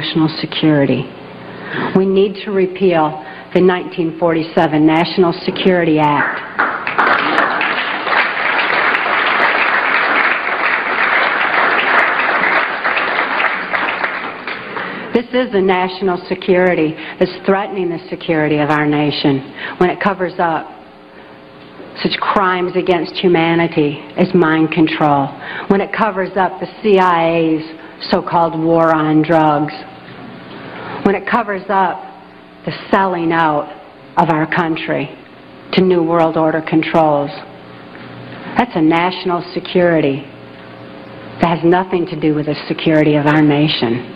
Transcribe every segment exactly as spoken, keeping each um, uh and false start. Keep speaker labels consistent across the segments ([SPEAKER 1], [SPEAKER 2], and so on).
[SPEAKER 1] national security. We need to repeal the nineteen forty-seven National Security Act. This is a national security that's threatening the security of our nation when it covers up such crimes against humanity as mind control, when it covers up the C I A's so-called war on drugs, when it covers up the selling out of our country to New World Order controls. That's a national security that has nothing to do with the security of our nation.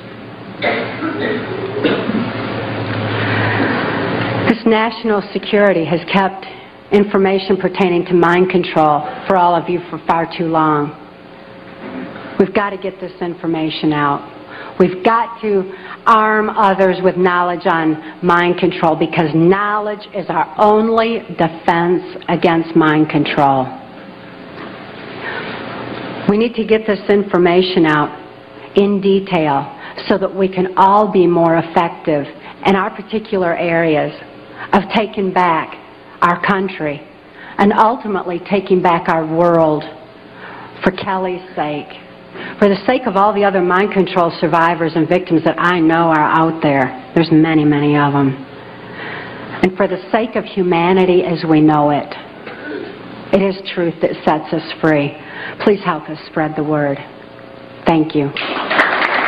[SPEAKER 1] This national security has kept information pertaining to mind control for all of you for far too long. We've got to get this information out. We've got to arm others with knowledge on mind control, because knowledge is our only defense against mind control. We need to get this information out in detail so that we can all be more effective in our particular areas of taking back our country and ultimately taking back our world for Kelly's sake, for the sake of all the other mind control survivors and victims that I know are out there. There's many, many of them. And for the sake of humanity as we know it. It is truth that sets us free. Please help us spread the word. Thank you.